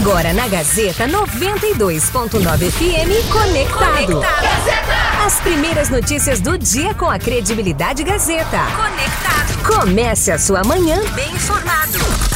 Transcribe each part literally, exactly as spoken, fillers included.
Agora na Gazeta noventa e dois ponto nove F M, Conectado. Conectado. As primeiras notícias do dia com a credibilidade Gazeta. Conectado. Comece a sua manhã bem informado.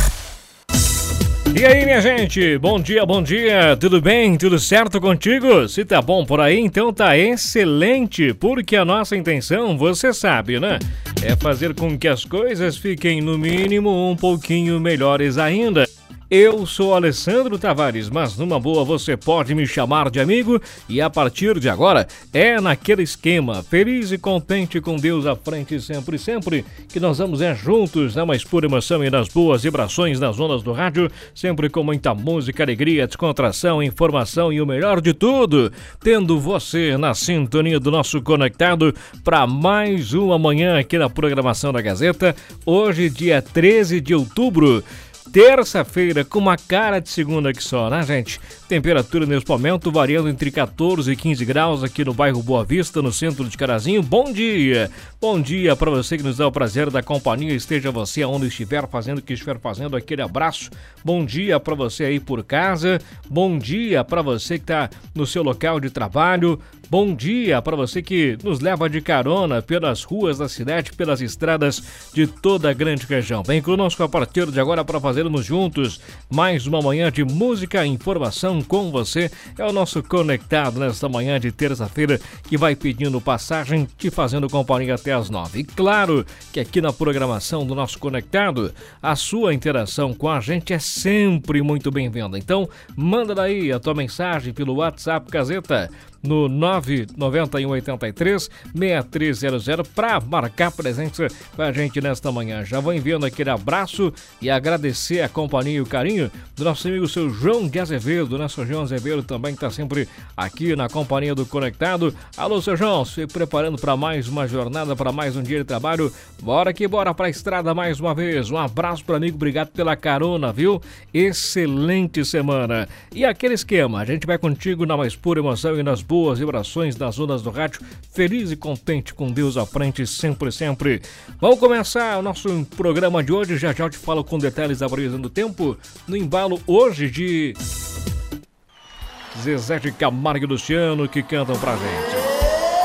E aí, minha gente? Bom dia, bom dia. Tudo bem? Tudo certo contigo? Se tá bom por aí, então tá excelente, porque a nossa intenção, você sabe, né? É fazer com que as coisas fiquem, no mínimo, um pouquinho melhores ainda. Eu sou Alessandro Tavares, mas numa boa você pode me chamar de amigo e a partir de agora é naquele esquema, feliz e contente com Deus à frente sempre, sempre que nós vamos é juntos na mais pura emoção e nas boas vibrações das ondas do rádio, sempre com muita música, alegria, descontração, informação e o melhor de tudo, tendo você na sintonia do nosso Conectado para mais uma manhã aqui na programação da Gazeta, hoje dia treze de outubro. Terça-feira, com uma cara de segunda que só, né, gente? Temperatura nesse momento variando entre catorze e quinze graus aqui no bairro Boa Vista, no centro de Carazinho. Bom dia! Bom dia para você que nos dá o prazer da companhia, esteja você aonde estiver fazendo o que estiver fazendo, aquele abraço. Bom dia para você aí por casa, bom dia para você que está no seu local de trabalho, bom dia para você que nos leva de carona pelas ruas da cidade, pelas estradas de toda a grande região. Vem conosco a partir de agora para fazermos juntos mais uma manhã de música e informação com você. É o nosso Conectado nesta manhã de terça-feira que vai pedindo passagem, te fazendo companhia até as nove. E claro que aqui na programação do nosso Conectado, a sua interação com a gente é sempre muito bem-vinda. Então, manda daí a tua mensagem pelo WhatsApp Gazeta no nove nove um oito três seis três zero zero para marcar presença com a gente nesta manhã. Já vou enviando aquele abraço e agradecer a companhia e o carinho do nosso amigo seu João de Azevedo, né? Seu João Azevedo também que está sempre aqui na companhia do Conectado. Alô, seu João, se preparando para mais uma jornada, para mais um dia de trabalho. Bora que bora para a estrada mais uma vez. Um abraço para amigo, obrigado pela carona, viu? Excelente semana. E aquele esquema, a gente vai contigo na mais pura emoção e nas boas vibrações das ondas do rádio, feliz e contente com Deus à frente, sempre, sempre. Vamos começar o nosso programa de hoje, já já eu te falo com detalhes da previsão do tempo, no embalo hoje de Zezé de Camargo e Luciano, que cantam pra gente.